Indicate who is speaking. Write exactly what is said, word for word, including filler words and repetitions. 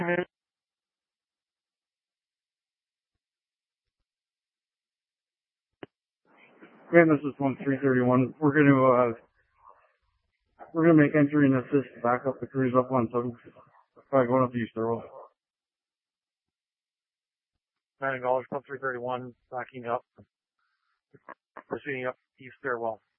Speaker 1: Grant, this is one three thirty-one. We're going to, uh, we're going to make entry and assist back up the cruise up on seven. Probably going up the east stairwell.
Speaker 2: Nine dollars, one three thirty-one, backing up, proceeding up east stairwell.